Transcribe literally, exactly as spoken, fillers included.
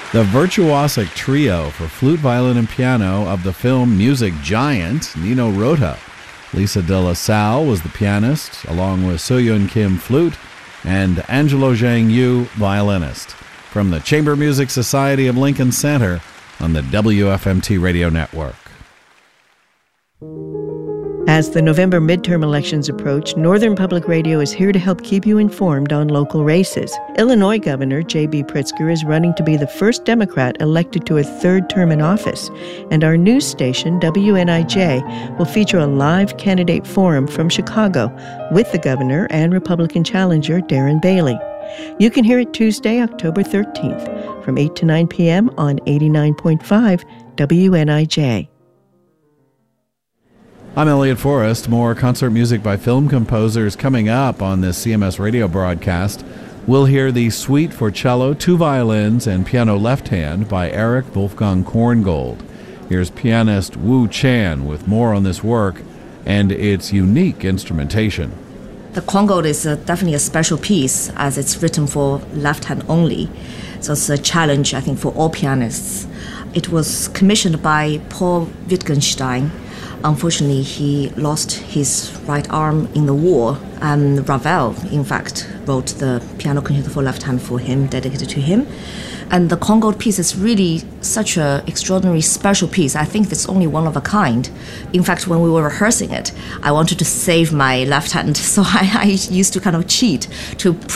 The virtuosic trio for flute, violin, and piano of the film music giant Nino Rota. Lisa De La Salle was the pianist, along with Soyun Kim, flute, and Angelo Zhang Yu, violinist. From the Chamber Music Society of Lincoln Center on the W F M T Radio Network. As the November midterm elections approach, Northern Public Radio is here to help keep you informed on local races. Illinois Governor J B Pritzker is running to be the first Democrat elected to a third term in office, and our news station, W N I J, will feature a live candidate forum from Chicago with the governor and Republican challenger Darren Bailey. You can hear it Tuesday, October thirteenth, from eight to nine p.m. on eighty-nine point five W N I J. I'm Elliot Forrest. More concert music by film composers coming up on this C M S radio broadcast. We'll hear the Suite for Cello, Two Violins, and Piano Left Hand by Eric Wolfgang Korngold. Here's pianist Wu Chan with more on this work and its unique instrumentation. The Korngold is a, definitely a special piece as it's written for left hand only. So it's a challenge, I think, for all pianists. It was commissioned by Paul Wittgenstein. Unfortunately, he lost his right arm in the war, and Ravel, in fact, wrote the piano concerto for left hand for him, dedicated to him. And the Korngold piece is really such an extraordinary, special piece. I think it's only one of a kind. In fact, when we were rehearsing it, I wanted to save my left hand, so I, I used to kind of cheat to